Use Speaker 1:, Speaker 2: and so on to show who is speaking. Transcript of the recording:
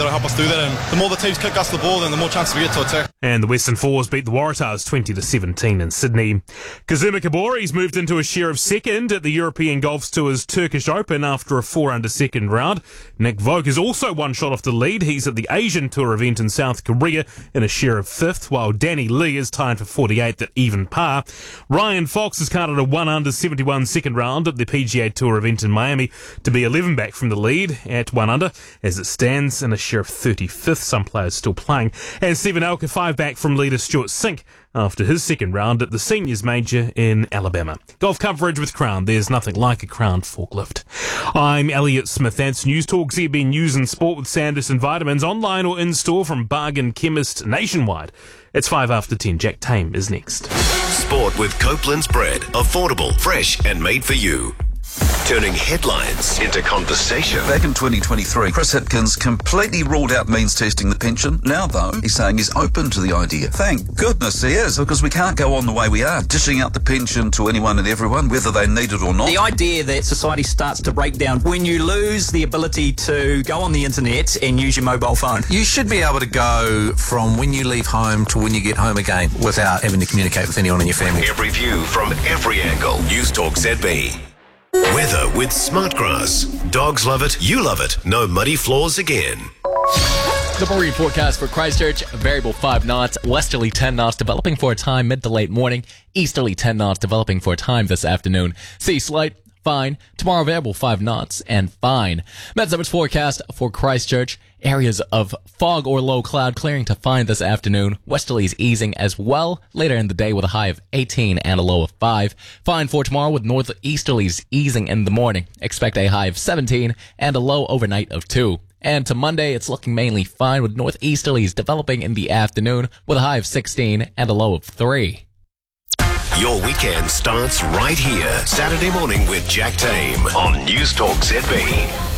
Speaker 1: that'll help us do that. And the more the teams kick us the ball, then the more chances we get to attack.
Speaker 2: And the Western Force beat the Waratahs 20-17 in Sydney. Kazuma Kabori's moved into a share of second at the European Golf Tour's Turkish Open after a 4-under second round. Nick Vogt is also one shot off the lead. He's at the Asian Tour event in South Korea in a share of fifth, while Danny Lee is tied for 48th at even par. Ryan Fox has carded a 1-under 71 second round at the PGA Tour event in Miami to be 11 back from the lead at 1-under as it stands in a share of 35th. Some players still playing. And Stephen Elker 5 back from leader Stuart Sink after his second round at the Seniors Major in Alabama. Golf coverage with Crown. There's nothing like a Crown forklift. I'm Elliot Smith. That's News Talk ZB News and Sport with Sanderson Vitamins, online or in-store from Bargain Chemist nationwide. It's 5 after 10. Jack Tame is next.
Speaker 3: Sport with Copeland's bread. Affordable, fresh and made for you. Turning headlines into conversation.
Speaker 4: Back in 2023, Chris Hipkins completely ruled out means testing the pension. Now, though, he's saying he's open to the idea. Thank goodness he is, because we can't go on the way we are, dishing out the pension to anyone and everyone, whether they need it or not.
Speaker 5: The idea that society starts to break down when you lose the ability to go on the internet and use your mobile phone.
Speaker 6: You should be able to go from when you leave home to when you get home again without having to communicate with anyone in your family.
Speaker 3: Every view from every angle. News Talk ZB. Weather with Smartgrass. Dogs love it, you love it. No muddy floors again.
Speaker 7: The marine forecast for Christchurch, variable 5 knots, westerly 10 knots developing for a time mid to late morning, easterly 10 knots developing for a time this afternoon. Sea slight, fine. Tomorrow variable 5 knots and fine. Met-Summits forecast for Christchurch. Areas of fog or low cloud clearing to find this afternoon. Westerlies easing as well later in the day with a high of 18 and a low of 5. Fine for tomorrow with northeasterlies easing in the morning. Expect a high of 17 and a low overnight of 2. And to Monday, it's looking mainly fine with northeasterlies developing in the afternoon with a high of 16 and a low of 3.
Speaker 3: Your weekend starts right here. Saturday morning with Jack Tame on News Talk ZB.